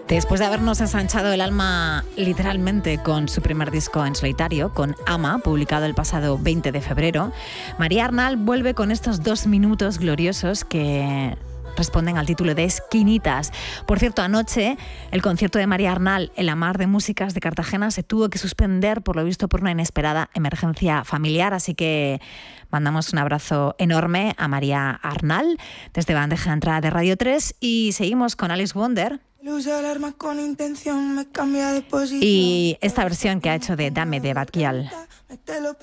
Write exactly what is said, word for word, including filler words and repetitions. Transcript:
Después de habernos ensanchado el alma literalmente con su primer disco en solitario, con Ama, publicado el pasado veinte de febrero, María Arnal vuelve con estos dos minutos gloriosos que responden al título de Esquinitas. Por cierto, anoche el concierto de María Arnal en la Mar de Músicas de Cartagena se tuvo que suspender, por lo visto, por una inesperada emergencia familiar, así que mandamos un abrazo enorme a María Arnal desde bandeja de entrada de Radio tres y seguimos con Alice Wonder y esta versión que ha hecho de Dame de Batguial.